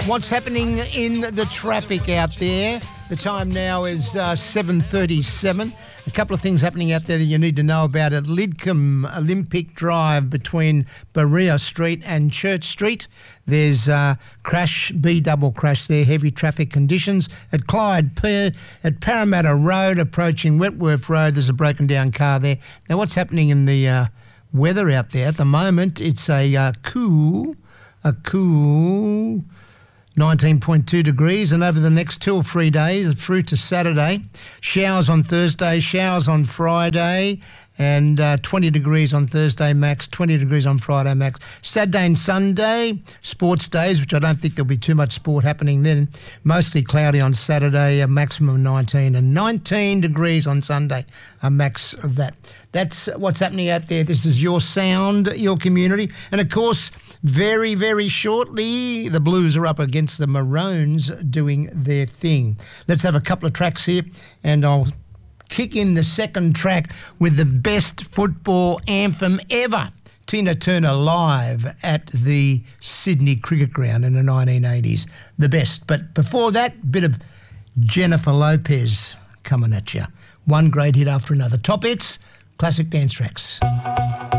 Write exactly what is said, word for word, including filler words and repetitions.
What's happening in the traffic out there? The time now is uh, seven thirty-seven. A couple of things happening out there that you need to know about at Lidcombe Olympic Drive between Berea Street and Church Street. There's a crash, B-double crash there, heavy traffic conditions. At Clyde, P- at Parramatta Road, approaching Wentworth Road, there's a broken down car there. Now, what's happening in the uh, weather out there? At the moment, it's a uh, cool, a cool... nineteen point two degrees, and over the next two or three days through to Saturday, showers on Thursday, showers on Friday, and uh, twenty degrees on Thursday max, twenty degrees on Friday max. Saturday and Sunday, sports days, which I don't think there'll be too much sport happening then. Mostly cloudy on Saturday, a maximum of nineteen, and nineteen degrees on Sunday, a max of that. That's what's happening out there. This is your sound, your community. And, of course, very, very shortly, the Blues are up against the Maroons doing their thing. Let's have a couple of tracks here, and I'll kick in the second track with the best football anthem ever. Tina Turner live at the Sydney Cricket Ground in the nineteen eighties. The best. But before that, bit of Jennifer Lopez coming at you. One great hit after another. Top hits, classic dance tracks.